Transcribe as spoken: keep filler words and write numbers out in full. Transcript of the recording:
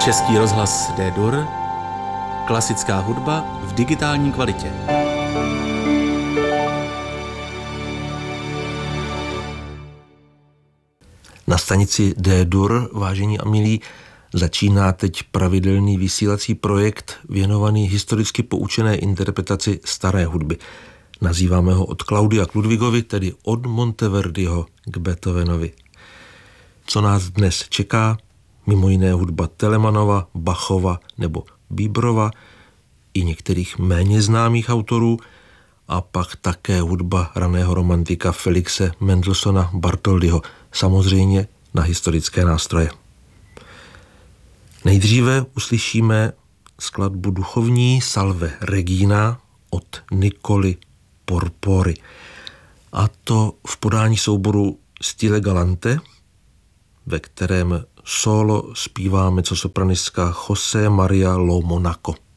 Český rozhlas D-dur, klasická hudba v digitální kvalitě. Na stanici D-dur, vážení a milí, začíná teď pravidelný vysílací projekt věnovaný historicky poučené interpretaci staré hudby. Nazýváme ho od Claudia k Ludwigovi, tedy od Monteverdiho k Beethovenovi. Co nás dnes čeká? Mimo jiné hudba Telemanova, Bachova nebo Bieberova i některých méně známých autorů a pak také hudba raného romantika Felixe Mendelssohna Bartholdyho, samozřejmě na historické nástroje. Nejdříve uslyšíme skladbu duchovní Salve Regina od Niccoly Porpori. A to v podání souboru Stile Galante, ve kterém solo zpívá mezzosopranistka José María Lo Monaco.